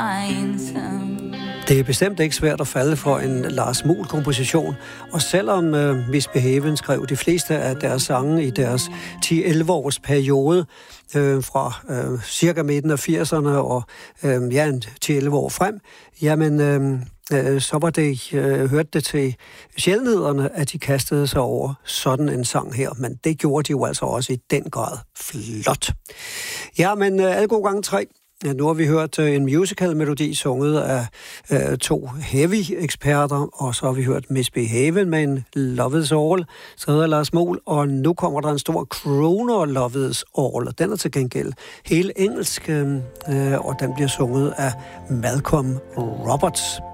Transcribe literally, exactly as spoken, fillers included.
einsam. Det er bestemt ikke svært at falde for en Lars Muhl-komposition, og selvom øh, Misbehaven skrev de fleste af deres sange i deres ti til elleve års periode, øh, fra øh, cirka midten af firserne og øh, ja, ti til elleve år frem, jamen øh, øh, så var det, øh, hørte det til sjældenhederne, at de kastede sig over sådan en sang her, men det gjorde de jo altså også i den grad flot. Ja, men øh, alle gode gange tre. Ja, nu har vi hørt uh, en musical-melodi sunget af uh, to heavy-eksperter, og så har vi hørt Misbehaven med en Love Is All, så hedder Lars Muhl, og nu kommer der en stor crooner Love Is All, og den er til gengæld helt engelsk, uh, og den bliver sunget af Malcolm Roberts.